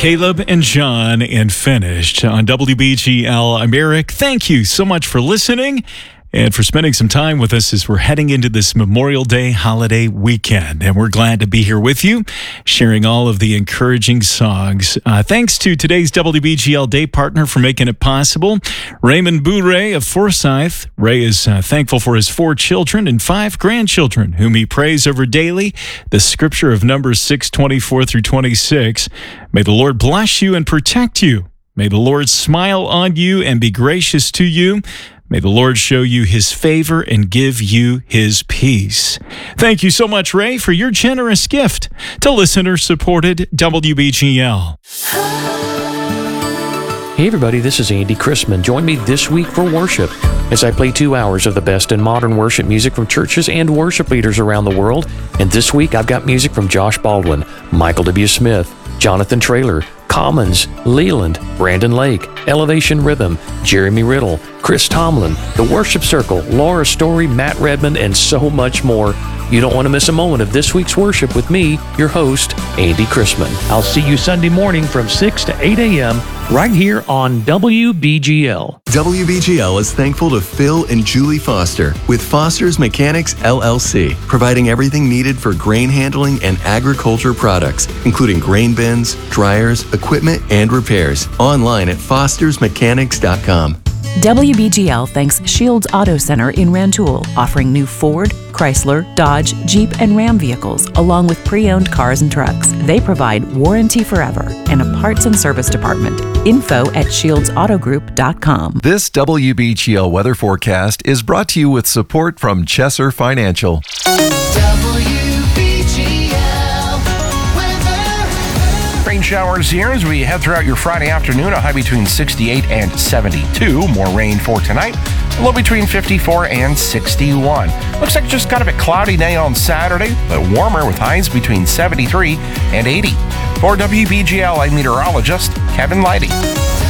Caleb and John and Finished on WBGL. I'm Eric. Thank you so much for listening and for spending some time with us as we're heading into this Memorial Day holiday weekend. And we're glad to be here with you, sharing all of the encouraging songs. Thanks to today's WBGL Day partner for making it possible, Raymond Bourret of Forsyth. Ray is thankful for his 4 children and 5 grandchildren, whom he prays over daily. The scripture of Numbers 6:24 through 26. May the Lord bless you and protect you. May the Lord smile on you and be gracious to you. May the Lord show you his favor and give you his peace. Thank you so much, Ray, for your generous gift to listener-supported WBGL. Hey everybody, this is Andy Chrisman. Join me this week for worship as I play 2 hours of the best in modern worship music from churches and worship leaders around the world. And this week I've got music from Josh Baldwin, Michael W. Smith, Jonathan Traylor, Commons, Leland, Brandon Lake, Elevation Rhythm, Jeremy Riddle, Chris Tomlin, The Worship Circle, Laura Story, Matt Redmond, and so much more. You don't want to miss a moment of this week's worship with me, your host, Andy Chrisman. I'll see you Sunday morning from 6 to 8 a.m. right here on WBGL. WBGL is thankful to Phil and Julie Foster with Foster's Mechanics, LLC, providing everything needed for grain handling and agriculture products, including grain bins, dryers, equipment, and repairs. Online at fostersmechanics.com. WBGL thanks Shields Auto Center in Rantoul, offering new Ford, Chrysler, Dodge, Jeep, and Ram vehicles, along with pre-owned cars and trucks. They provide warranty forever and a parts and service department. Info at shieldsautogroup.com. This WBGL weather forecast is brought to you with support from Chesser Financial. Rain showers here as we head throughout your Friday afternoon, a high between 68 and 72. More rain for tonight, a low between 54 and 61. Looks like just kind of a cloudy day on Saturday, but warmer with highs between 73 and 80. For WBGL, I'm meteorologist Kevin Leidy.